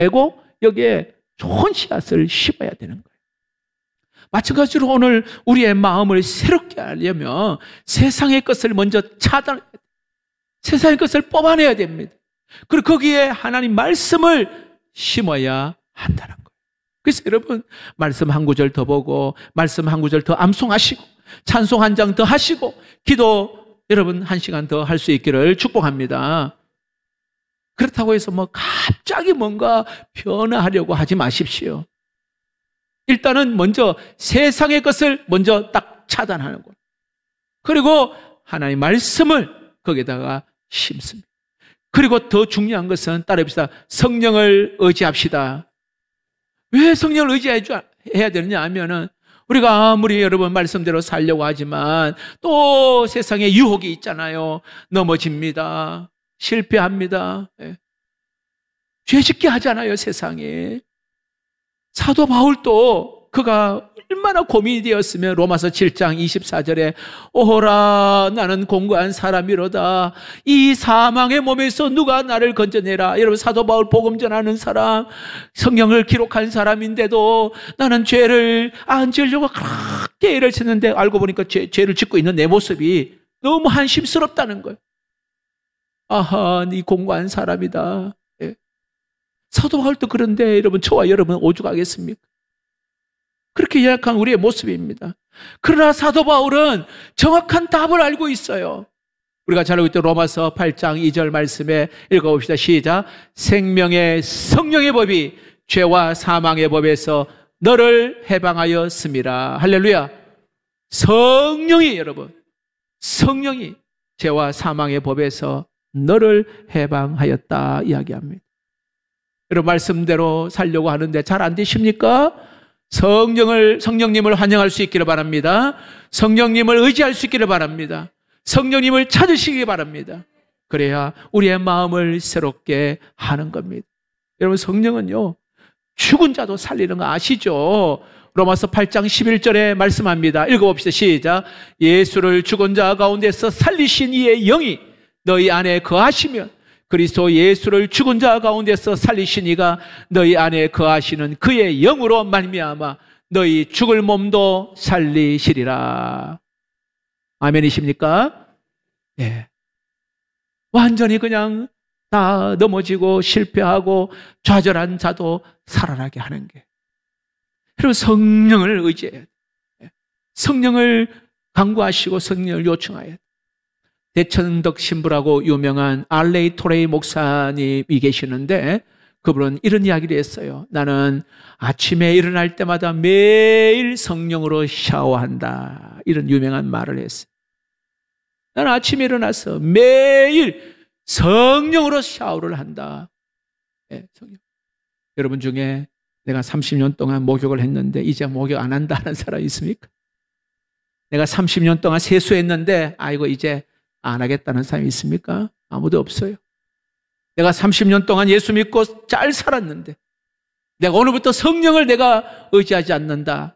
빼고 여기에 좋은 씨앗을 심어야 되는 거예요. 마찬가지로 오늘 우리의 마음을 새롭게 하려면 세상의 것을 먼저 차단해야 돼요. 세상의 것을 뽑아내야 됩니다. 그리고 거기에 하나님 말씀을 심어야 한다는 거예요. 그래서 여러분 말씀 한 구절 더 보고 말씀 한 구절 더 암송하시고 찬송 한 장 더 하시고 기도 여러분 1시간 더 할 수 있기를 축복합니다. 그렇다고 해서 갑자기 뭔가 변화하려고 하지 마십시오. 일단은 먼저 세상의 것을 먼저 딱 차단하는 거예요. 그리고 하나님의 말씀을 거기다가 심습니다. 그리고 더 중요한 것은 따라합시다. 성령을 의지합시다. 왜 성령을 의지해야 되느냐 하면은 우리가 아무리 여러분 말씀대로 살려고 하지만 또 세상에 유혹이 있잖아요. 넘어집니다. 실패합니다. 죄짓게 하잖아요, 세상에. 사도 바울도 그가 얼마나 고민이 되었으면 로마서 7장 24절에 오호라 나는 공고한 사람이로다. 이 사망의 몸에서 누가 나를 건져내라. 여러분 사도 바울 복음 전하는 사람, 성경을 기록한 사람인데도 나는 죄를 안 지으려고 그렇게 애를 썼는데 알고 보니까 죄를 짓고 있는 내 모습이 너무 한심스럽다는 거예요. 아하, 이 공고한 사람이다. 사도 바울도 그런데 여러분 저와 여러분 오죽하겠습니까? 그렇게 연약한 우리의 모습입니다. 그러나 사도 바울은 정확한 답을 알고 있어요. 우리가 잘 알고 있던 로마서 8장 2절 말씀에 읽어봅시다. 시작. 생명의 성령의 법이 죄와 사망의 법에서 너를 해방하였음이라. 할렐루야. 성령이 여러분 성령이 죄와 사망의 법에서 너를 해방하였다 이야기합니다. 여러분 말씀대로 살려고 하는데 잘 안 되십니까? 성령님을 환영할 수 있기를 바랍니다. 성령님을 의지할 수 있기를 바랍니다. 성령님을 찾으시기 바랍니다. 그래야 우리의 마음을 새롭게 하는 겁니다. 여러분 성령은요 죽은 자도 살리는 거 아시죠? 로마서 8장 11절에 말씀합니다. 읽어봅시다. 시작. 예수를 죽은 자 가운데서 살리신 이의 영이 너희 안에 거하시면 그리스도 예수를 죽은 자 가운데서 살리신 이가 너희 안에 거하시는 그의 영으로 말미암아 너희 죽을 몸도 살리시리라. 아멘이십니까? 예. 완전히 그냥 다 넘어지고 실패하고 좌절한 자도 살아나게 하는 게. 그리고 성령을 의지해야 돼요. 성령을 간구하시고 성령을 요청해야 돼요. 대천덕 신부라고 유명한 알레이 토레이 목사님이 계시는데 그분은 이런 이야기를 했어요. 나는 아침에 일어날 때마다 매일 성령으로 샤워한다. 이런 유명한 말을 했어요. 나는 아침에 일어나서 매일 성령으로 샤워를 한다. 네, 성령. 여러분 중에 내가 30년 동안 목욕을 했는데 이제 목욕 안 한다는 사람 있습니까? 내가 30년 동안 세수했는데 아이고 이제 안 하겠다는 사람이 있습니까? 아무도 없어요. 내가 30년 동안 예수 믿고 잘 살았는데 내가 오늘부터 성령을 내가 의지하지 않는다.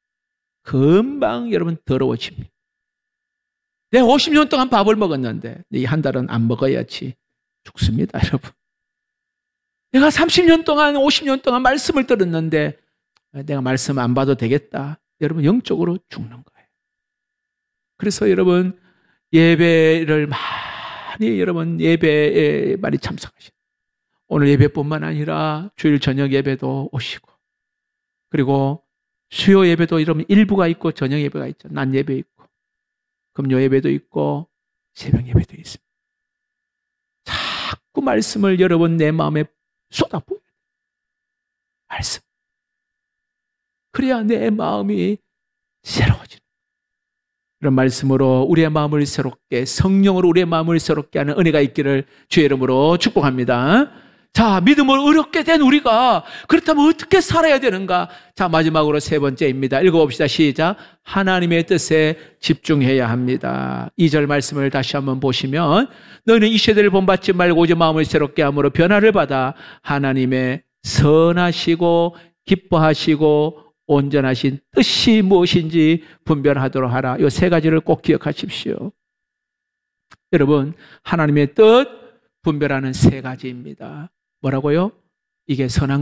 금방 여러분 더러워집니다. 내가 50년 동안 밥을 먹었는데 이 한 달은 안 먹어야지 죽습니다, 여러분. 내가 30년 동안 50년 동안 말씀을 들었는데 내가 말씀 안 봐도 되겠다. 여러분 영적으로 죽는 거예요. 그래서 여러분 예배를 많이 여러분 예배에 많이 참석하시고 오늘 예배뿐만 아니라 주일 저녁 예배도 오시고 그리고 수요 예배도 여러분 일부가 있고 저녁 예배가 있죠. 낮 예배 있고 금요 예배도 있고 새벽 예배도 있습니다. 자꾸 말씀을 여러분 내 마음에 쏟아부어야 돼요. 말씀. 그래야 내 마음이 새로워지는 이런 말씀으로 우리의 마음을 새롭게 성령으로 우리의 마음을 새롭게 하는 은혜가 있기를 주의 이름으로 축복합니다. 자, 믿음을 어렵게 된 우리가 그렇다면 어떻게 살아야 되는가? 자, 마지막으로 세 번째입니다. 읽어봅시다. 시작. 하나님의 뜻에 집중해야 합니다. 2절 말씀을 다시 한번 보시면 너희는 이 세대를 본받지 말고 오직 마음을 새롭게 함으로 변화를 받아 하나님의 선하시고 기뻐하시고 온전하신 뜻이 무엇인지 분별하도록 하라. 이 세 가지를 꼭 기억하십시오. 여러분, 하나님의 뜻 분별하는 세 가지입니다. 뭐라고요? 이게 선한